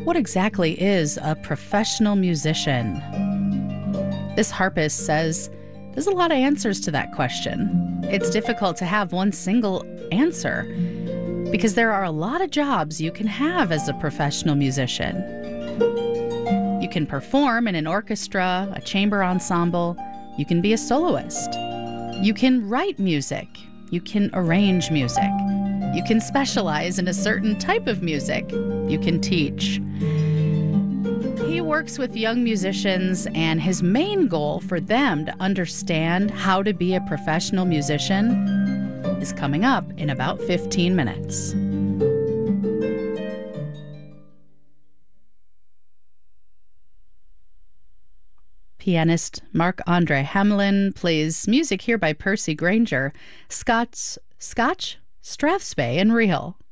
What exactly is a professional musician? This harpist says there's a lot of answers to that question. It's difficult to have one single answer because there are a lot of jobs you can have as a professional musician. You can perform in an orchestra, a chamber ensemble. You can be a soloist. You can write music. You can arrange music. You can specialize in a certain type of music. You can teach. He works with young musicians, and his main goal for them to understand how to be a professional musician is coming up in about 15 minutes. Pianist Marc-Andre Hamelin plays music here by Percy Grainger, Scotch, Strathspey, and Reel.